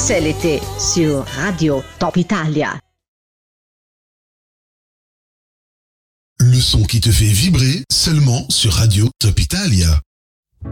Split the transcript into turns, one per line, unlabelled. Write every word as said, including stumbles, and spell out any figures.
C'est l'été sur Radio Top Italia.
Le son qui te fait vibrer seulement sur Radio Top Italia.